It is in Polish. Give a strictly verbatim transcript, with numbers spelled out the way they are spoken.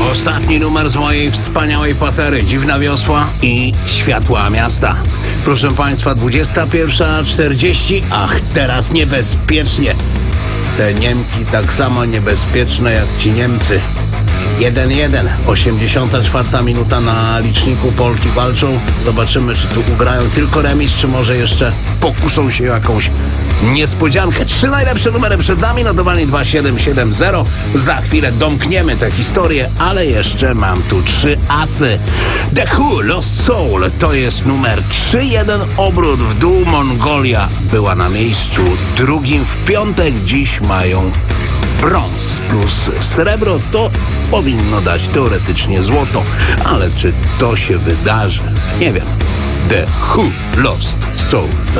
Ostatni numer z mojej wspaniałej patery. Dziwna wiosła i światła miasta. Proszę Państwa, dwudziesta pierwsza czterdzieści. Ach, teraz niebezpiecznie. Te Niemki tak samo niebezpieczne jak ci Niemcy. jeden jeden. osiemdziesiąta czwarta minuta na liczniku. Polki walczą. Zobaczymy, czy tu ugrają tylko remis, czy może jeszcze pokuszą się jakąś niespodziankę. Trzy najlepsze numery przed nami. Notowanie dwa siedem siedem zero. Za chwilę domkniemy tę historię, ale jeszcze mam tu trzy asy. The Who, Lost Soul. To jest numer trzy jeden. Obrót w dół. Mongolia była na miejscu drugim w piątek. Dziś mają brąz plus srebro. To powinno dać teoretycznie złoto, ale czy to się wydarzy? Nie wiem. The Who, Lost Soul.